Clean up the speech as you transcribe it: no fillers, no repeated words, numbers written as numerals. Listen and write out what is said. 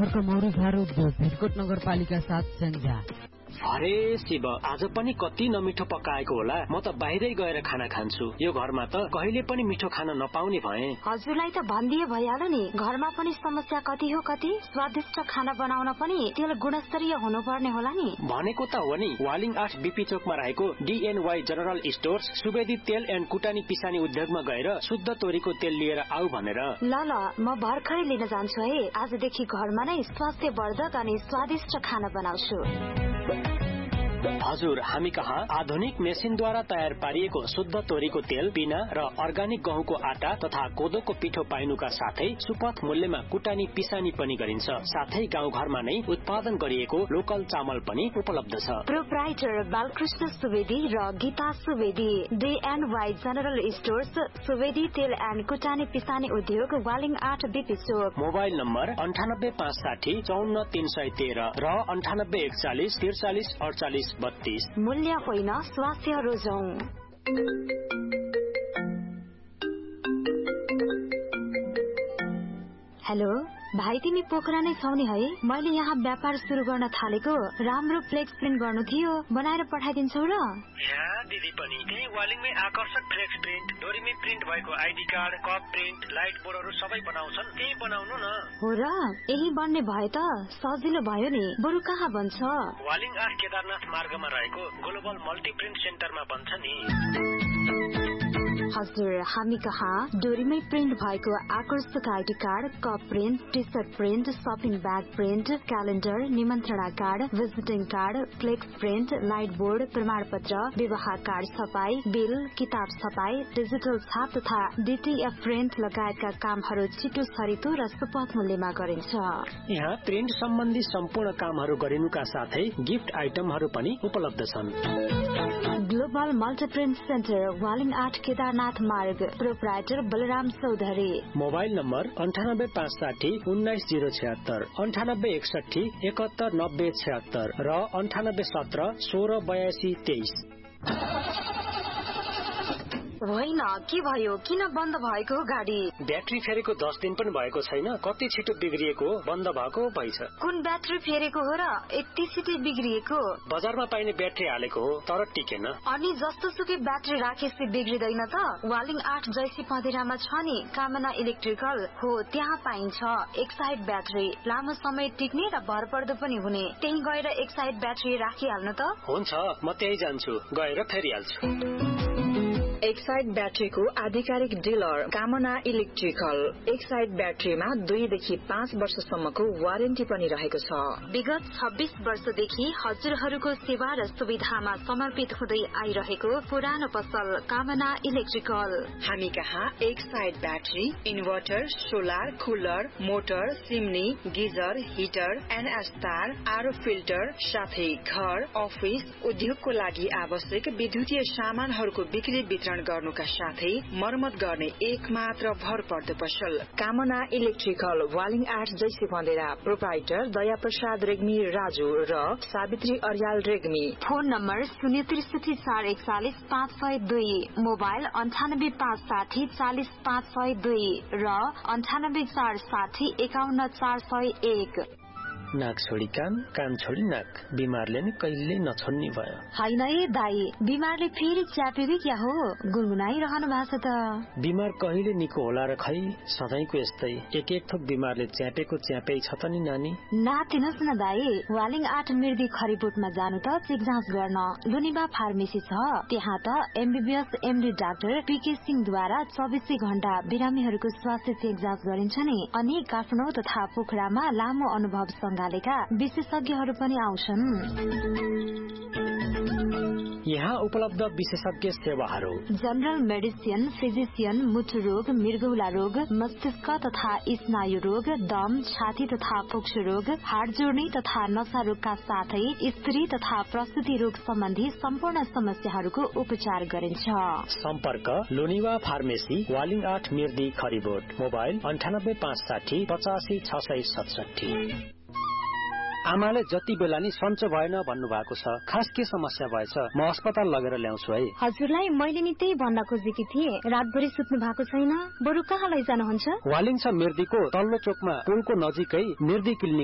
खर्क मौरी खार उद्योग भिरकोट नगरपालिका 7 स्याङ्जा। अरे शिव, आज पनि कति नमिठो पकाएको होला। म त बाहिरै गएर खाना खान्छु। यो घरमा त कहिले पनि मिठो खाना नपाउने भए। हजुरलाई त भनिदिए भइहाल्यो नि। घरमा पनि समस्या कति हो कति। स्वादिष्ट खाना बनाउन पनि तेल गुणस्तरीय हुनुपर्ने होला नि। भनेको त हो नि। वालिङ 8 बीपी चोकमा रहेको DNY जनरल स्टोर्स सुवेदी तेल एन्ड कुटानी पिसानी उद्योगमा गएर शुद्ध तोरीको तेल लिएर आऊ भनेर। ल म भर्खरै लिन जान्छु है। आजदेखि घरमा नै स्वास्थ्यवर्धक अनि स्वादिष्ट खाना बनाउँछु। हजुर, हामी कहाँ आधुनिक मेसिनद्वारा तयार पारिएको शुद्ध तोरीको तेल, पिना र अर्गानिक गहुँको आटा तथा कोदोको पिठो पाइनुका साथै सुपथ मूल्यमा कुटानी पिसानी पनि गरिन्छ। साथै गाउँघरमा नै उत्पादन गरिएको लोकल चामल पनि उपलब्ध छ। प्रोप्राइटर बालकृष्ण सुवेदी र Gita Subedi, DNY general stores, Subedi तेल एन्ड कुटानी पिसानी उद्योग, वालिङ 8 बीपी चोक। मोबाइल नम्बर 9856 54313 र 9841 43 48 32। मूल्य होइन, स्वास्थ्य रोजौं। हेलो भाइ, तिमी पोखरा नै छौ नि है? मैले यहाँ व्यापार सुरु गर्न थालेको राम्रो फ्लेक्स प्रिन्ट गर्नु थियो, बनाएर पठाइदिन्छौ र? यहाँ दिदी पनि त्यही वालिङमै आकर्षक फ्लेक्स प्रिन्ट, डोरीमै प्रिन्ट भएको ID card, cup print, light बोर्डहरू सबै बनाउँछन्। त्यही बनाउनु न। हो र? यही बन्ने भए त सजिलो भयो नि। बरु कहाँ बन्छ? वालिङ 8 केदारनाथ मार्गमा रहेको ग्लोबल मल्टी प्रिन्ट सेन्टरमा बन्छ नि। हजुर, हामी कहाँ डोरीमै प्रिन्ट भएको आकर्षक ID card, cup print, T short print, shopping bag print, calendar, निमन्त्रणा card, visiting card, flex print, light board, प्रमाण पत्र, विवाह कार्ड छपाई, बिल, किताब छपाई, डिजिटल छाप तथा DTF प्रिन्ट लगायतका कामहरू छिटो छरितो र सुपथ मूल्यमा गरिन्छ। यहाँ प्रिन्ट सम्बन्धी सम्पूर्ण कामहरू गरिनुका साथै गिफ्ट आइटमहरू पनि उपलब्ध छन्। ग्लोबल मल्टिप्रिन्ट सेन्टर, वालिङ 8 केदारनाथ मार्ग, proprietor Balram Chaudhary. Mobile number 9856 19076, 9861 719076 र 9817 1682 23। होइन, के भयो? किन बन्द भएको गाडी? ब्याट्री फेरेको 10 दिन पनि भएको छैन। कति छिटो बिग्रिएको, बन्द भएको भइछ। कुन ब्याट्री फेरेको हो र यति छिटो बिग्रिएको? बजारमा पाइने ब्याट्री हालेको हो, तर टिकेन। अनि जस्तो सुकै ब्याट्री राखेपछि बिग्रिदैन त? वालिङ 8 जैसी पँधेरामा छ नि कामना इलेक्ट्रिकल, हो त्यहाँ पाइन्छ एक साइड ब्याट्री, लामो समय टिक्ने र भरपर्दो पनि हुने। त्यही गएर एक साइड ब्याट्री राखिहाल्नु त। हुन्छ, म त्यही जान्छु, गएर फेरिहाल्छु। एक साइड ब्याट्रीको आधिकारिक डिलर कामना इलेक्ट्रिकल। एक साइड ब्याट्रीमा 2 देखि 5 वर्षसम्मको वारेन्टी पनि रहेको छ। विगत 26 वर्षदेखि हजुरहरूको सेवा र सुविधामा समर्पित हुँदै आइरहेको पुरानो पसल कामना इलेक्ट्रिकल। हामी कहाँ एक side battery, inverter, solar, cooler, motor, chimney, geyser, heater, NS तार, आरो फिल्टर, साथै घर, अफिस, उद्योगको लागि आवश्यक विद्युतीय सामानहरूको बिक्री वितरण गर्नुका साथै मर्मत गर्ने एक मात्र भरपर्दो पसल कामना इलेक्ट्रिकल, वालिङ 8 जैसी पँधेरा। प्रोप्राइटर दया प्रसाद रेग्मी राजु र Savitri Aryal Regmi. Phone number 063 441 502, mobile 98560 40 502 र 98460 51 401। नाक छोडी कान, कान छोडी नाक, बिमारले नि कहिले नछोड्ने भयो। होइन ए दाई, बिमारले फेरि च्यापेको क्या हो? गुनगुनाइरहनु भएको छ त। बिमार कहिले निको होला र खै, सधैँको यस्तै एक थोक बिमारले च्यापेको च्यापै छ त नि नानी। नातिनुहोस् न दाई, वालिङ 8 मिर्दी खरिबोटमा जानु त चेक जाँच गर्न। लुनिबा फार्मेसी छ, त्यहाँ त MBBS MD डाक्टर PK सिंहद्वारा 24 घण्टा बिरामीहरूको स्वास्थ्य चेक जाँच गरिन्छ नि। अनि काठमाडौँ तथा पोखरामा लामो अनुभव विशेषज्ञहरू पनि आउँछन्। यहाँ उपलब्ध विशेषज्ञ सेवाहरू: जनरल मेडिसिन, फिजिसियन, मुटु रोग, मृगौला रोग, मस्तिष्क तथा स्नायु रोग, दम, छाती तथा फोक्सो रोग, हाड जोड्ने तथा नसा रोगका साथै स्त्री तथा प्रसुति रोग सम्बन्धी सम्पूर्ण समस्याहरूको उपचार गरिन्छ। सम्पर्क लोनिवा फार्मेसी, वालिङ 8 मिर्दी खरिबोट। मोबाइल 9856 85 667। आमाले जति बेला नि सन्चो भएन भन्नु भएको छ। खास के समस्या भएछ? म अस्पताल लगेर ल्याउँछु है। हजुरलाई मैले नि त्यही भन्न खोजेकी थिएँ। रातभरि सुत्नु भएको छैन, बरु कहाँ लैजानुहुन्छ? वालिङ छ मिर्दीको तल्लो चोकमा पुलको नजिकै मिर्दी क्लिनिक